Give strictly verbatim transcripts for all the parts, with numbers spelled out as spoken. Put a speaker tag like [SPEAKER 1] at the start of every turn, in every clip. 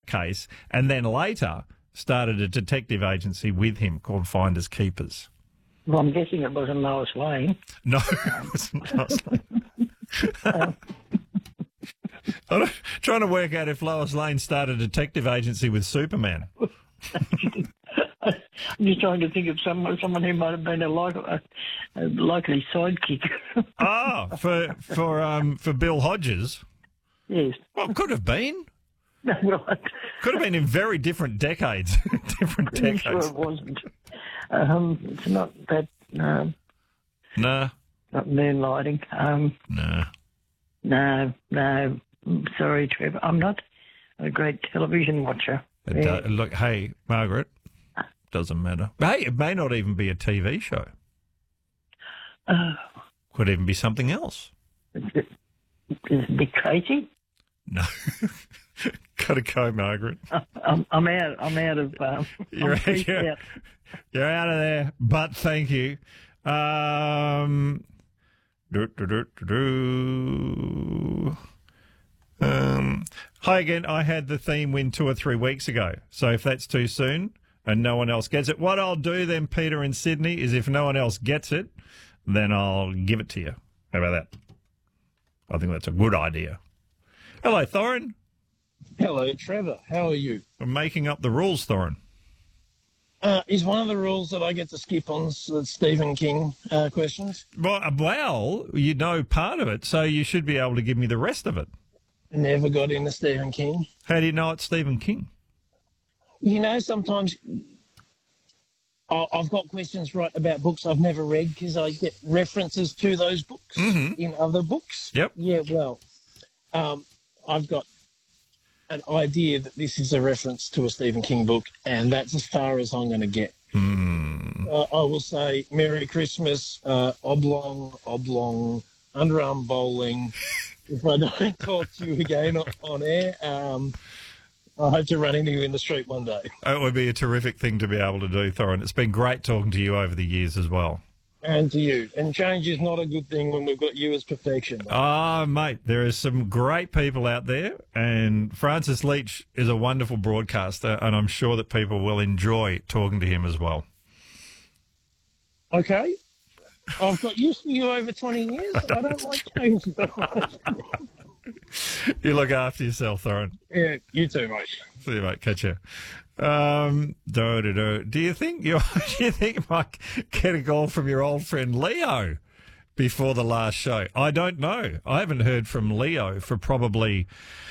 [SPEAKER 1] case, and then later started a detective agency with him called Finders Keepers.
[SPEAKER 2] Well, I'm guessing it wasn't Lois Lane.
[SPEAKER 1] No, it wasn't Lois Lane.
[SPEAKER 2] Um,
[SPEAKER 1] I'm trying to work out if Lois Lane started a detective agency with Superman.
[SPEAKER 2] I'm just trying to think of someone, someone who might have been a, like, a, a likely sidekick.
[SPEAKER 1] Oh, for for um for Bill Hodges.
[SPEAKER 2] Yes.
[SPEAKER 1] Well, could have been.
[SPEAKER 2] Well,
[SPEAKER 1] Could have been in very different decades. different
[SPEAKER 2] I'm
[SPEAKER 1] decades.
[SPEAKER 2] sure it wasn't. Um, it's not that. Um,
[SPEAKER 1] Nah.
[SPEAKER 2] not moonlighting. Um,
[SPEAKER 1] Nah.
[SPEAKER 2] no, no. Sorry, Trevor. I'm not a great television watcher.
[SPEAKER 1] It
[SPEAKER 2] Yeah.
[SPEAKER 1] do- look, hey, Margaret, doesn't matter. Hey, it may not even be a T V show.
[SPEAKER 2] Uh,
[SPEAKER 1] Could even be something else.
[SPEAKER 2] is it is it a bit crazy?
[SPEAKER 1] No. Gotta go, Margaret.
[SPEAKER 2] I'm, I'm out. I'm out of. Um,
[SPEAKER 1] You're,
[SPEAKER 2] I'm freaked
[SPEAKER 1] you're,
[SPEAKER 2] out.
[SPEAKER 1] you're out of there, but thank you. Um, do, do, do, do, do. Um, hi again. I had the theme win two or three weeks ago. So if that's too soon and no one else gets it, what I'll do then, Peter in Sydney, is if no one else gets it, then I'll give it to you. How about that? I think that's a good idea. Hello, Thorin.
[SPEAKER 3] Hello, Trevor. How are you?
[SPEAKER 1] I'm making up the rules, Thorin.
[SPEAKER 3] Uh, is one of the rules that I get to skip on s- the Stephen King uh, questions?
[SPEAKER 1] Well, well, you know part of it, so you should be able to give me the rest of it.
[SPEAKER 3] Never got into Stephen King.
[SPEAKER 1] How do you know it's Stephen King?
[SPEAKER 3] You know, sometimes I- I've got questions right about books I've never read because I get references to those books
[SPEAKER 1] Mhm.
[SPEAKER 3] in other books.
[SPEAKER 1] Yep.
[SPEAKER 3] Yeah, well, um, I've got an idea that this is a reference to a Stephen King book, and that's as far as I'm going to get.
[SPEAKER 1] Hmm.
[SPEAKER 3] Uh, I will say Merry Christmas, uh, oblong, oblong, underarm bowling. If I don't talk to you again on, on air, um, I hope to run into you in the street one day.
[SPEAKER 1] It would be a terrific thing to be able to do, Thorin. It's been great talking to you over the years as well.
[SPEAKER 3] And to you. And change is not a good thing when we've got you as perfection.
[SPEAKER 1] Ah, mate, there are some great people out there, and Francis Leach is a wonderful broadcaster, and I'm sure that people will enjoy talking to him as well.
[SPEAKER 3] Okay? I've got used to you over twenty years. I don't like change.
[SPEAKER 1] You look after yourself, Thorin.
[SPEAKER 3] Yeah, you too, mate.
[SPEAKER 1] See you, mate. Catch you. Um, do, do, do. do you think you do you think you might get a call from your old friend Leo before the last show? I don't know. I haven't heard from Leo for probably,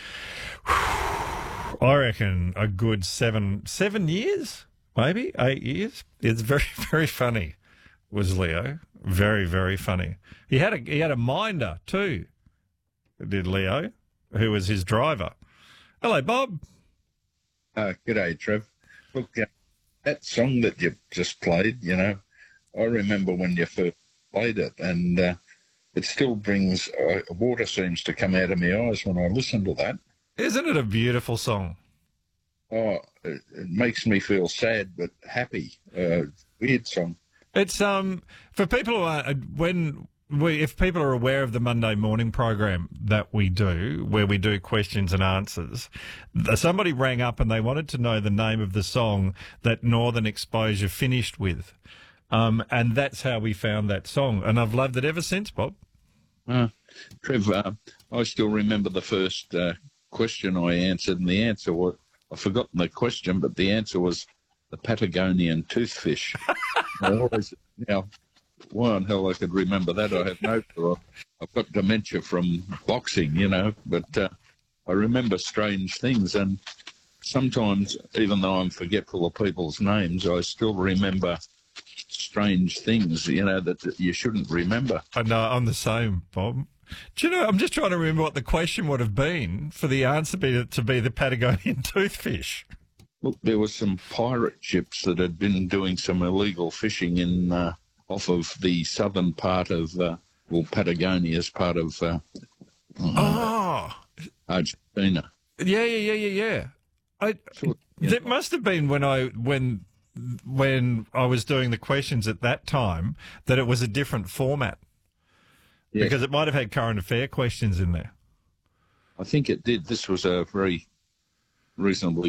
[SPEAKER 1] I reckon, a good seven seven years, maybe eight years. It's very very funny. Was Leo very very funny? He had a he had a minder too. Did Leo, who was his driver? Hello, Bob.
[SPEAKER 4] Uh, g'day, Trev. Look, uh, that song that you just played, you know, I remember when you first played it, and uh, it still brings, uh, water seems to come out of my eyes when I listen to that.
[SPEAKER 1] Isn't it a beautiful song?
[SPEAKER 4] Oh, it, it makes me feel sad but happy. Uh, weird song.
[SPEAKER 1] It's um for people who are when we if people are aware of the Monday morning program that we do, where we do questions and answers, somebody rang up and they wanted to know the name of the song that Northern Exposure finished with, um, and that's how we found that song, and I've loved it ever since, Bob.
[SPEAKER 4] Uh, Trev, uh, I still remember the first uh, question I answered, and the answer was, I've forgotten the question, but the answer was the Patagonian toothfish. I always, you know, why in hell I could remember that, I have no clue. I've got dementia from boxing, you know, but uh, I remember strange things, and sometimes, even though I'm forgetful of people's names, I still remember strange things, you know, that you shouldn't remember.
[SPEAKER 1] I know, I'm the same, Bob. Do you know, I'm just trying to remember what the question would have been for the answer be to be the Patagonian toothfish.
[SPEAKER 4] Look, there were some pirate ships that had been doing some illegal fishing in uh, off of the southern part of, uh, well, Patagonia's part of uh,
[SPEAKER 1] Oh,
[SPEAKER 4] Argentina.
[SPEAKER 1] yeah, yeah, yeah, yeah, yeah. I,
[SPEAKER 4] Sure, yeah.
[SPEAKER 1] That must have been when I when when I was doing the questions at that time that it was a different format.
[SPEAKER 4] Yes.
[SPEAKER 1] Because it might have had current affair questions in there.
[SPEAKER 4] I think it did. This was a very reasonably